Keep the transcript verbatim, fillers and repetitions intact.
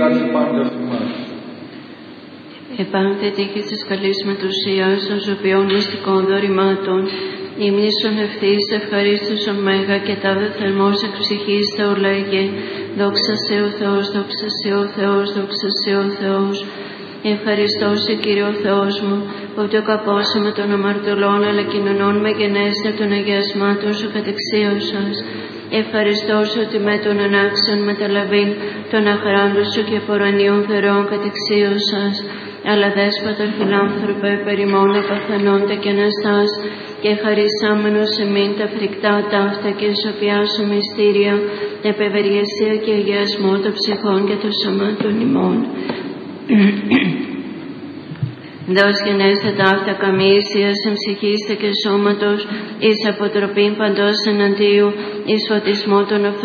μεγάλη πάντας ημάς. Επάνθετη και της καλής μετουσίας των ζωπιών μυστικών δωρημάτων, ύμνησον ευθύς ευχαρίστως ωμέγα και τάδε θερμός εξ ψυχής Θεολέγε, δόξα σε ο Θεός, δόξα σε ο Θεός, δόξα σε ο Θεός. Ευχαριστώ σε Κύριο Θεός μου, ότι ο καπώσε με των αμαρτωλών, αλλά κοινωνών με γενέσθαι των αγιασμάτων σου κατεξίωσας. Ευχαριστώ σου ότι με των ανάξεων μεταλαβήν των αχράντων σου και πορανίων θερών κατεξίωσας. Αλλά δέσποτα φιλάνθρωπε, περιμών επαθανόντα και αναστάς, και χαρισάμενος εμήν τα φρικτά ταύτα και σοφιά σου μυστήρια, επευεργεσία και αγιασμό των ψυχών και των σωμάτων ημών. Δώσ' γενέστε ταύτα καμίσιας εν ψυχήστε και σώματος, εις αποτροπήν παντός εναντίου, εις φωτισμό των